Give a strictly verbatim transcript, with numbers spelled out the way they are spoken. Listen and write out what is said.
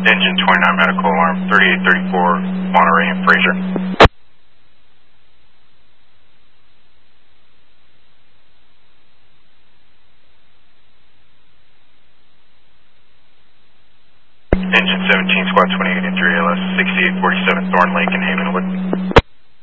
Engine twenty-nine medical alarm, thirty-eight thirty-four, Monterey and Fraser. Engine seventeen, squad twenty-eight, injury A L S, sixty-eight forty-seven, Thorn Lake and Havenwood.